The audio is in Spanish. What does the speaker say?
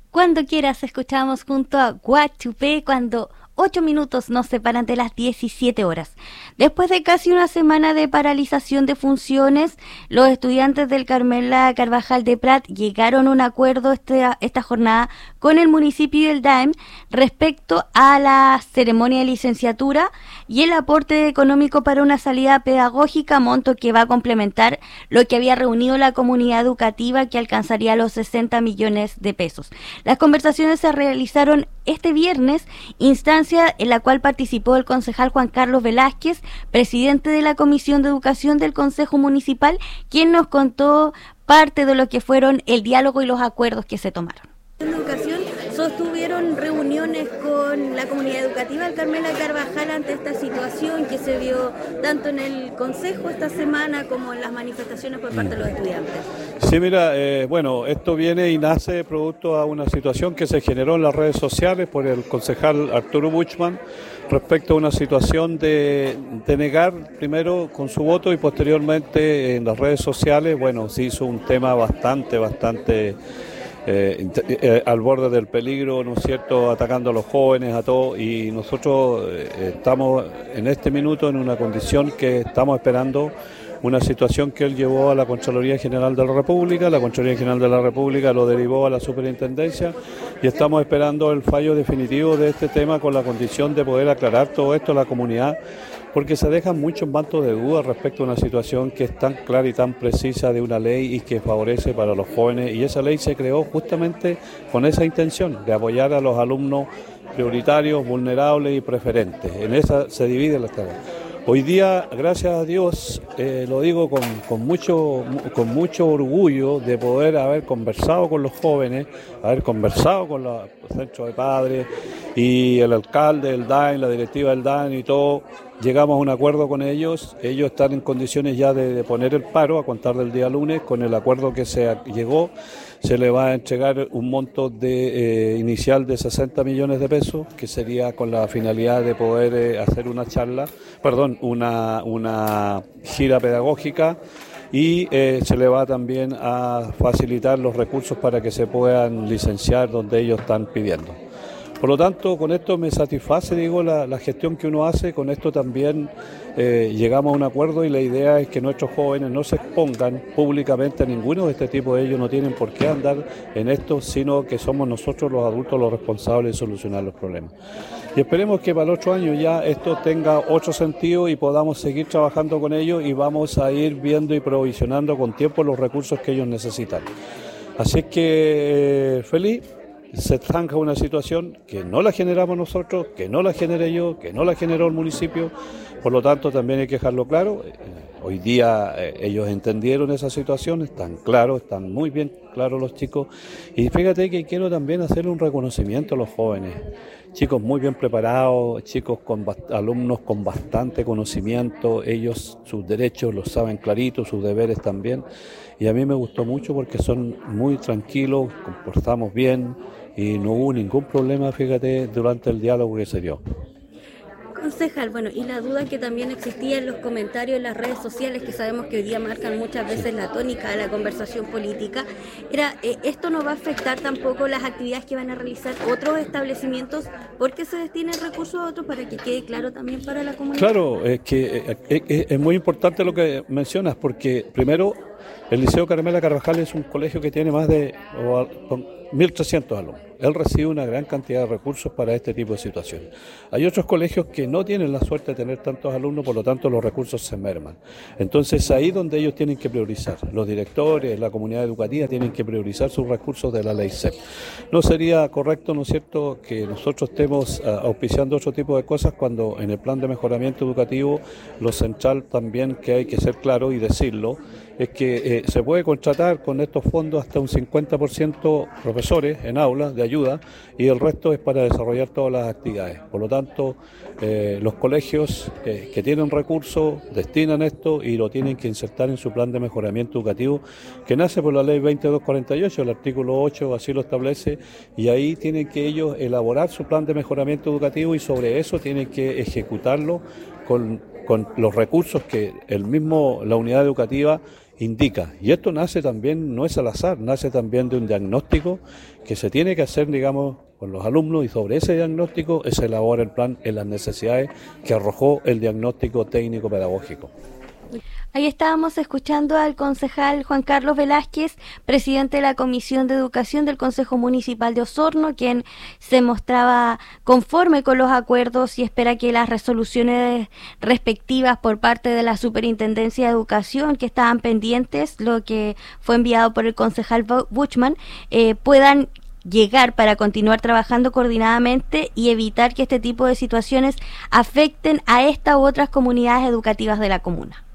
Cuando quieras, escuchamos junto a Guachupé cuando 8 minutos nos separan de las 17 horas. Después de casi una semana de paralización de funciones, los estudiantes del Carmela Carvajal de Prat llegaron a un acuerdo esta jornada con el municipio y el DAEM respecto a la ceremonia de licenciatura y el aporte económico para una salida pedagógica, monto que va a complementar lo que había reunido la comunidad educativa, que alcanzaría los 60 millones de pesos. Las conversaciones se realizaron este viernes, instancia en la cual participó el concejal Juan Carlos Velázquez, presidente de la Comisión de Educación del Consejo Municipal, quien nos contó parte de lo que fueron el diálogo y los acuerdos que se tomaron. En educación sostuvieron reuniones con la comunidad educativa del Carmela Carvajal ante esta situación que se vio tanto en el consejo esta semana como en las manifestaciones por parte de los estudiantes. Sí, mira, bueno, esto viene y nace producto a una situación que se generó en las redes sociales por el concejal Arturo Buchmann respecto a una situación de negar primero con su voto y posteriormente en las redes sociales, bueno, se hizo un tema bastante al borde del peligro, ¿no es cierto?, atacando a los jóvenes, a todos, y nosotros estamos en este minuto en una condición que estamos esperando una situación que él llevó a la Contraloría General de la República, la Contraloría General de la República lo derivó a la Superintendencia y estamos esperando el fallo definitivo de este tema con la condición de poder aclarar todo esto a la comunidad, porque se dejan muchos mantos de dudas respecto a una situación que es tan clara y tan precisa de una ley y que favorece para los jóvenes, y esa ley se creó justamente con esa intención de apoyar a los alumnos prioritarios, vulnerables y preferentes. En esa se divide la tarea. Hoy día, gracias a Dios, lo digo con mucho orgullo de poder haber conversado con los jóvenes, haber conversado con los centros de padres y el alcalde, el DAEM, la directiva del DAEM y todo. Llegamos a un acuerdo con ellos están en condiciones ya de poner el paro a contar del día lunes. Con el acuerdo que se llegó, se le va a entregar un monto inicial de 60 millones de pesos, que sería con la finalidad de poder hacer una gira pedagógica, y se le va también a facilitar los recursos para que se puedan licenciar donde ellos están pidiendo. Por lo tanto, con esto me satisface, la gestión que uno hace. Con esto también llegamos a un acuerdo y la idea es que nuestros jóvenes no se expongan públicamente a ninguno de este tipo. Ellos no tienen por qué andar en esto, sino que somos nosotros los adultos los responsables de solucionar los problemas. Y esperemos que para el otro año ya esto tenga otro sentido y podamos seguir trabajando con ellos, y vamos a ir viendo y provisionando con tiempo los recursos que ellos necesitan. Así que feliz. Se zanja una situación que no la generamos nosotros, que no la generé yo, que no la generó el municipio. Por lo tanto, también hay que dejarlo claro. Hoy día ellos entendieron esa situación, están claros, están muy bien claros los chicos. Y fíjate que quiero también hacer un reconocimiento a los jóvenes. Chicos muy bien preparados, chicos alumnos con bastante conocimiento. Ellos sus derechos los saben clarito, sus deberes también. Y a mí me gustó mucho porque son muy tranquilos, comportamos bien y no hubo ningún problema, fíjate, durante el diálogo que se dio. Concejal, bueno, y la duda que también existía en los comentarios en las redes sociales, que sabemos que hoy día marcan muchas veces la tónica de la conversación política, era, ¿esto no va a afectar tampoco las actividades que van a realizar otros establecimientos porque se destinen recursos a otros, para que quede claro también para la comunidad? Claro, es que es muy importante lo que mencionas, porque primero el Liceo Carmela Carvajal es un colegio que tiene más de 1.300 alumnos. Él recibe una gran cantidad de recursos para este tipo de situaciones. Hay otros colegios que no tienen la suerte de tener tantos alumnos, por lo tanto los recursos se merman. Entonces ahí donde ellos tienen que priorizar, los directores, la comunidad educativa tienen que priorizar sus recursos de la ley CEP. No sería correcto, ¿no es cierto?, que nosotros estemos auspiciando otro tipo de cosas cuando en el plan de mejoramiento educativo lo central también, que hay que ser claro y decirlo, es que se puede contratar con estos fondos hasta un 50% profesores en aulas de ayuda, y el resto es para desarrollar todas las actividades. Por lo tanto, los colegios que tienen recursos destinan esto y lo tienen que insertar en su plan de mejoramiento educativo, que nace por la ley 2248, el artículo 8 así lo establece, y ahí tienen que ellos elaborar su plan de mejoramiento educativo y sobre eso tienen que ejecutarlo con los recursos que la unidad educativa indica. Y esto nace también, no es al azar, nace también de un diagnóstico que se tiene que hacer, digamos, con los alumnos, y sobre ese diagnóstico se elabora el plan en las necesidades que arrojó el diagnóstico técnico-pedagógico. Ahí estábamos escuchando al concejal Juan Carlos Velázquez, presidente de la Comisión de Educación del Consejo Municipal de Osorno, quien se mostraba conforme con los acuerdos y espera que las resoluciones respectivas por parte de la Superintendencia de Educación que estaban pendientes, lo que fue enviado por el concejal Buchmann, puedan llegar para continuar trabajando coordinadamente y evitar que este tipo de situaciones afecten a esta u otras comunidades educativas de la comuna.